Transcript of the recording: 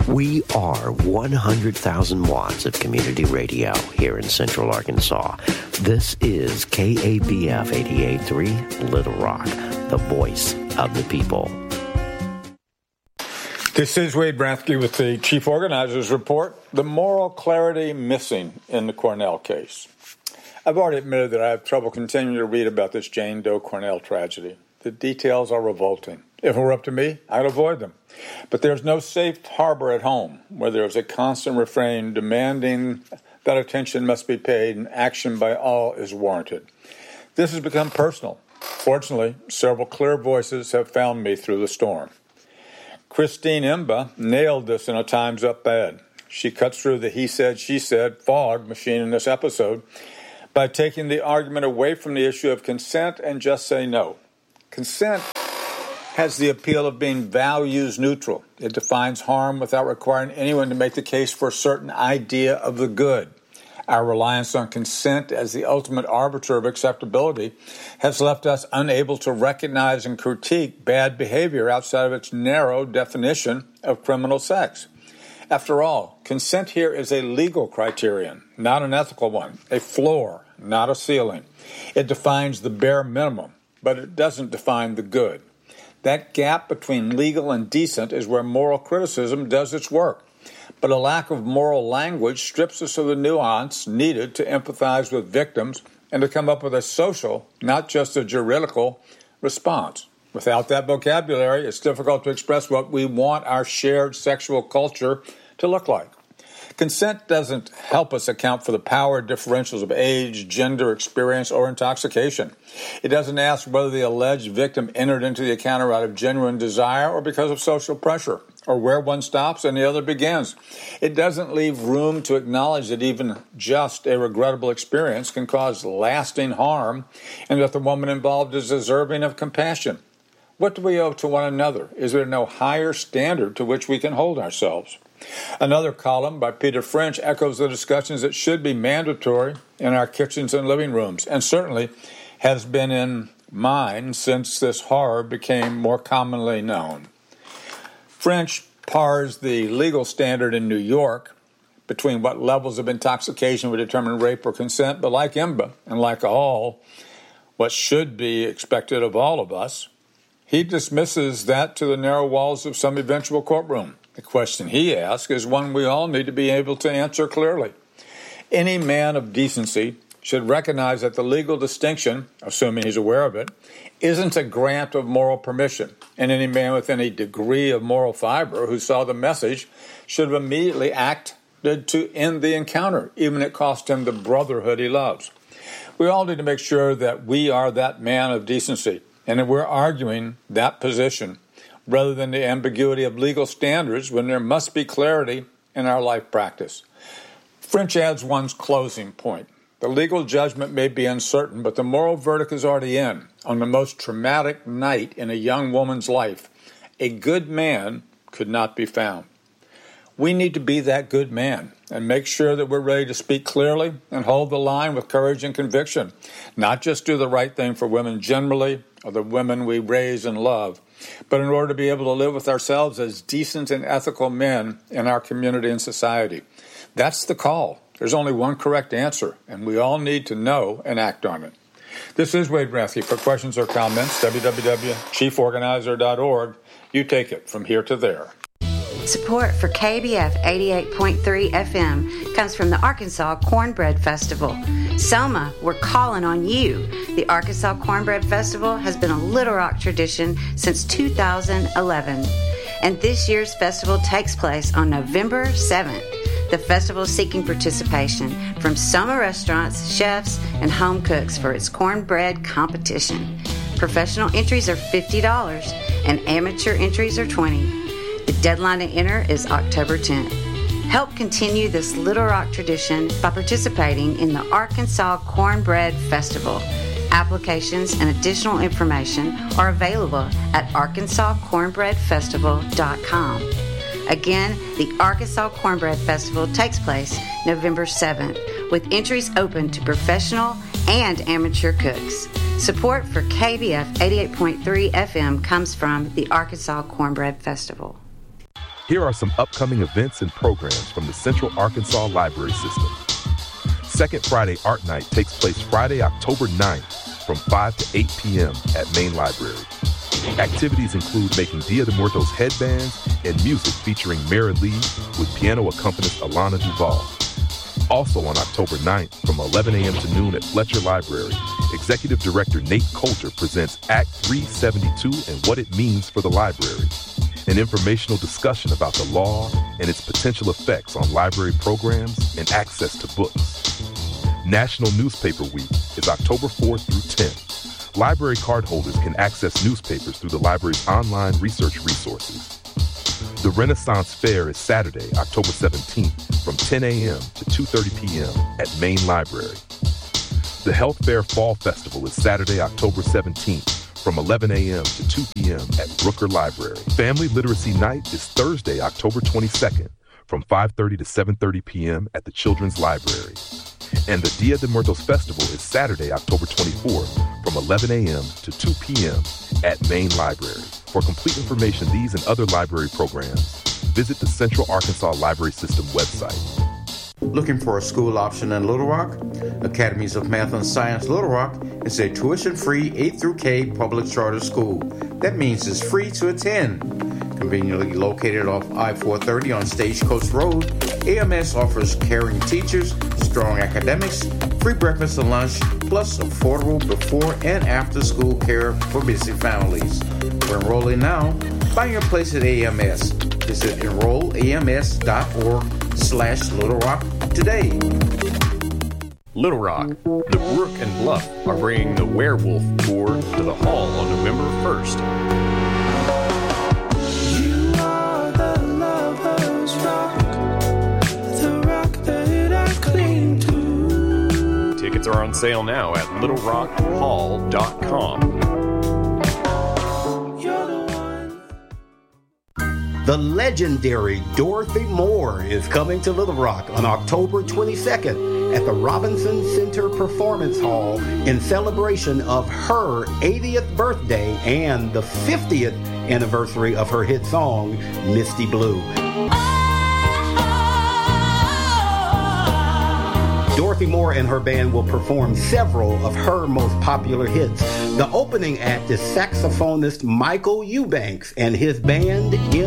We are 100,000 watts of community radio here in Central Arkansas. This is KABF 88.3 Little Rock, the voice of the people. This is Wade Brathke with the Chief Organizer's Report, the moral clarity missing in the Cornell case. I've already admitted that I have trouble continuing to read about this Jane Doe Cornell tragedy. The details are revolting. If it were up to me, I'd avoid them. But there's no safe harbor at home where there is a constant refrain demanding that attention must be paid and action by all is warranted. This has become personal. Fortunately, several clear voices have found me through the storm. Christine Imba nailed this in a Time's Up ad. She cuts through the he said, she said fog machine in this episode by taking the argument away from the issue of consent and just say no. Consent has the appeal of being values neutral. It defines harm without requiring anyone to make the case for a certain idea of the good. Our reliance on consent as the ultimate arbiter of acceptability has left us unable to recognize and critique bad behavior outside of its narrow definition of criminal sex. After all, consent here is a legal criterion, not an ethical one, a floor, not a ceiling. It defines the bare minimum, but it doesn't define the good. That gap between legal and decent is where moral criticism does its work. But a lack of moral language strips us of the nuance needed to empathize with victims and to come up with a social, not just a juridical, response. Without that vocabulary, it's difficult to express what we want our shared sexual culture to look like. Consent doesn't help us account for the power differentials of age, gender, experience, or intoxication. It doesn't ask whether the alleged victim entered into the encounter out of genuine desire or because of social pressure, or where one stops and the other begins. It doesn't leave room to acknowledge that even just a regrettable experience can cause lasting harm and that the woman involved is deserving of compassion. What do we owe to one another? Is there no higher standard to which we can hold ourselves? Another column by Peter French echoes the discussions that should be mandatory in our kitchens and living rooms, and certainly has been in mine since this horror became more commonly known. French pars the legal standard in New York between what levels of intoxication would determine rape or consent, but like Imba, and like all, what should be expected of all of us, he dismisses that to the narrow walls of some eventual courtroom. The question he asks is one we all need to be able to answer clearly. Any man of decency should recognize that the legal distinction, assuming he's aware of it, isn't a grant of moral permission, and any man with any degree of moral fiber who saw the message should have immediately acted to end the encounter, even if it cost him the brotherhood he loves. We all need to make sure that we are that man of decency, and that we're arguing that position, rather than the ambiguity of legal standards when there must be clarity in our life practice. French adds one's closing point. The legal judgment may be uncertain, but the moral verdict is already in. On the most traumatic night in a young woman's life, a good man could not be found. We need to be that good man and make sure that we're ready to speak clearly and hold the line with courage and conviction, not just do the right thing for women generally or the women we raise and love, but in order to be able to live with ourselves as decent and ethical men in our community and society. That's the call. There's only one correct answer, and we all need to know and act on it. This is Wade Brathke. For questions or comments, www.chieforganizer.org. You take it from here to there. Support for KBF 88.3 FM comes from the Arkansas Cornbread Festival. Selma, we're calling on you. The Arkansas Cornbread Festival has been a Little Rock tradition since 2011. And this year's festival takes place on November 7th. The festival is seeking participation from Selma restaurants, chefs, and home cooks for its cornbread competition. Professional entries are $50 and amateur entries are $20. The deadline to enter is October 10th. Help continue this Little Rock tradition by participating in the Arkansas Cornbread Festival. Applications and additional information are available at arkansascornbreadfestival.com. Again, the Arkansas Cornbread Festival takes place November 7th, with entries open to professional and amateur cooks. Support for KBF 88.3 FM comes from the Arkansas Cornbread Festival. Here are some upcoming events and programs from the Central Arkansas Library System. Second Friday Art Night takes place Friday, October 9th from 5 to 8 p.m. at Main Library. Activities include making Dia de Muertos headbands and music featuring Mara Lee with piano accompanist Alana Duval. Also on October 9th from 11 a.m. to noon at Fletcher Library, Executive Director Nate Coulter presents Act 372 and what it means for the library, an informational discussion about the law and its potential effects on library programs and access to books. National Newspaper Week is October 4th through 10th. Library cardholders can access newspapers through the library's online research resources. The Renaissance Fair is Saturday, October 17th from 10 a.m. to 2:30 p.m. at Main Library. The Health Fair Fall Festival is Saturday, October 17th from 11 a.m. to 2 p.m. at Brooker Library. Family Literacy Night is Thursday, October 22nd from 5:30 to 7:30 p.m. at the Children's Library. And the Dia de Muertos Festival is Saturday, October 24th from 11 a.m. to 2 p.m. at Main Library. For complete information, these and other library programs, visit the Central Arkansas Library System website. Looking for a school option in Little Rock? Academies of Math and Science Little Rock is a tuition-free 8 through K public charter school. That means it's free to attend. Conveniently located off I-430 on Stagecoach Road, AMS offers caring teachers, strong academics, free breakfast and lunch, plus affordable before and after school care for busy families. For enrolling now, find your place at AMS. Visit enrollams.org/Little Rock today. Little Rock, the Brook and Bluff are bringing the Werewolf Tour to the Hall on November 1st. Tickets are on sale now at littlerockhall.com. The legendary Dorothy Moore is coming to Little Rock on October 22nd at the Robinson Center Performance Hall in celebration of her 80th birthday and the 50th anniversary of her hit song, Misty Blue. Dorothy Moore and her band will perform several of her most popular hits. The opening act is saxophonist Michael Eubanks and his band